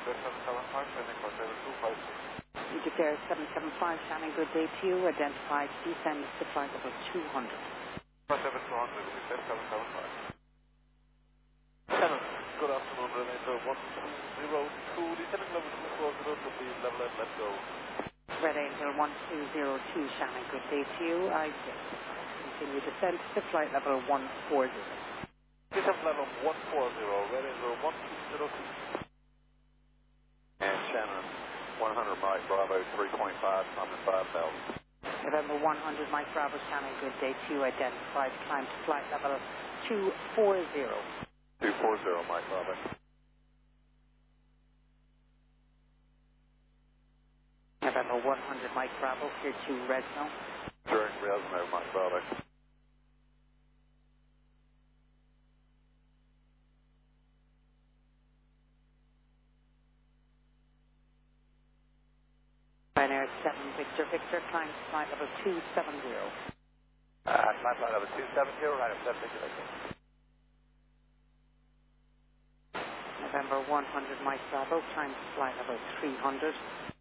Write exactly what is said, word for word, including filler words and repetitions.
seven seven five, sending for seven two five six. You declare seven seven five, Shannon, good day to you. Identified, descend to flight level two hundred. seven two hundred, descend seven seven five. Shannon, good afternoon, Renato one zero two, descending level two four zero to the level and let's go. Red Angel one two zero two, Shannon, good day to you. I continue descent to flight level one four zero. Descent level one four zero, Red Angel one two zero two. And Shannon, one hundred Mike Bravo three point five, coming five thousand. November one hundred Mike Bravo, Shannon, good day to you. Identified, climb to flight level two four zero. two four zero Mike Bravo. November one hundred Mike Bravo, clear to Resno. During Resno, Mike Bravo. Ryanair seven Victor Victor, climb to flight level two seven zero. Uh, climb flight level two seven zero, Ryanair seven Victor Victor. November one hundred Mike Bravo, climb to flight level three hundred.